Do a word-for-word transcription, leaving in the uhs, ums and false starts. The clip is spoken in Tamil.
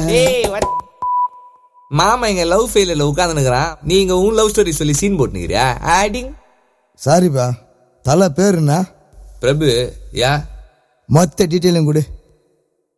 மாமா எங்க லவ் ஃபெயிலியர்ல உட்காந்துனுக்குறான், நீங்க உன் லவ் ஸ்டோரி சொல்லி சீன் போட்டுனுக்கிறியா? ஆடிங். சாரிப்பா, தலை பேர் என்ன? பிரபு. யா மொத்த டீட்டெயிலும் கொடு.